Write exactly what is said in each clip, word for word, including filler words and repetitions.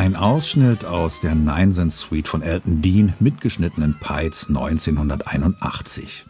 Ein Ausschnitt aus der Nine Cent Suite von Elton Dean mit geschnittenen Peits neunzehnhunderteinundachtzig.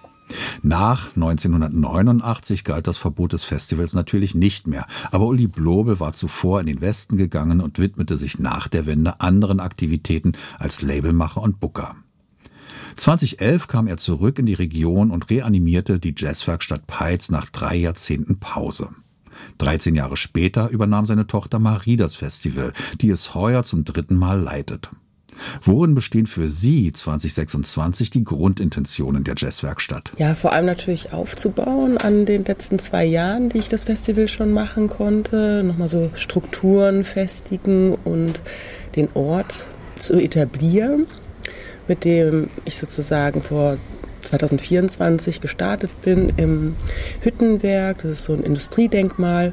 Nach neunzehnhundertneunundachtzig galt das Verbot des Festivals natürlich nicht mehr, aber Uli Blobel war zuvor in den Westen gegangen und widmete sich nach der Wende anderen Aktivitäten als Labelmacher und Booker. zweitausendelf kam er zurück in die Region und reanimierte die Jazzwerkstatt Peits nach drei Jahrzehnten Pause. dreizehn Jahre später übernahm seine Tochter Marie das Festival, die es heuer zum dritten Mal leitet. Worin bestehen für Sie zwanzig sechsundzwanzig die Grundintentionen der Jazzwerkstatt? Ja, vor allem natürlich aufzubauen an den letzten zwei Jahren, die ich das Festival schon machen konnte. Nochmal so Strukturen festigen und den Ort zu etablieren, mit dem ich sozusagen vor zweitausendvierundzwanzig gestartet bin im Hüttenwerk. Das ist so ein Industriedenkmal.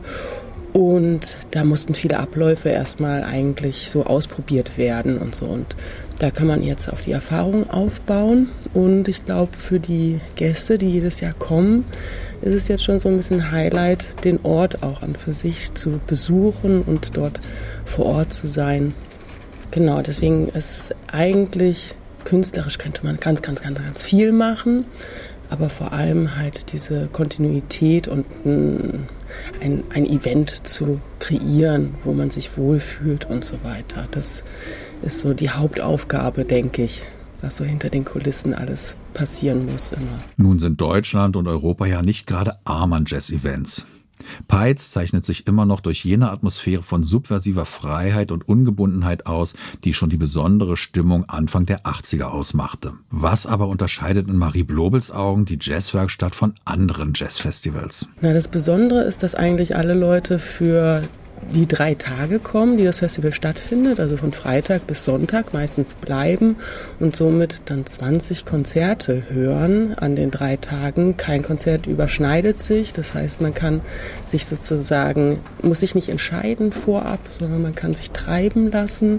Und da mussten viele Abläufe erstmal eigentlich so ausprobiert werden und so. Und da kann man jetzt auf die Erfahrung aufbauen. Und ich glaube, für die Gäste, die jedes Jahr kommen, ist es jetzt schon so ein bisschen Highlight, den Ort auch an für sich zu besuchen und dort vor Ort zu sein. Genau, deswegen ist eigentlich künstlerisch könnte man ganz, ganz, ganz, ganz viel machen. Aber vor allem halt diese Kontinuität und ein, ein, ein Event zu kreieren, wo man sich wohlfühlt und so weiter. Das ist so die Hauptaufgabe, denke ich, was so hinter den Kulissen alles passieren muss immer. Nun sind Deutschland und Europa ja nicht gerade arm an Jazz-Events. Peits zeichnet sich immer noch durch jene Atmosphäre von subversiver Freiheit und Ungebundenheit aus, die schon die besondere Stimmung Anfang der achtziger ausmachte. Was aber unterscheidet in Marie Blobels Augen die Jazzwerkstatt von anderen Jazzfestivals? Na, das Besondere ist, dass eigentlich alle Leute für die drei Tage kommen, die das Festival stattfindet, also von Freitag bis Sonntag meistens bleiben und somit dann zwanzig Konzerte hören an den drei Tagen. Kein Konzert überschneidet sich, das heißt, man kann sich sozusagen, muss sich nicht entscheiden vorab, sondern man kann sich treiben lassen.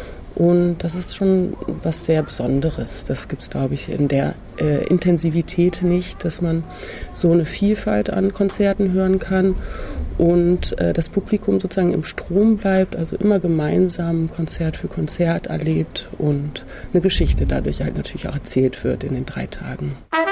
Und das ist schon was sehr Besonderes. Das gibt es, glaube ich, in der äh, Intensivität nicht, dass man so eine Vielfalt an Konzerten hören kann und äh, das Publikum sozusagen im Strom bleibt, also immer gemeinsam Konzert für Konzert erlebt und eine Geschichte dadurch halt natürlich auch erzählt wird in den drei Tagen.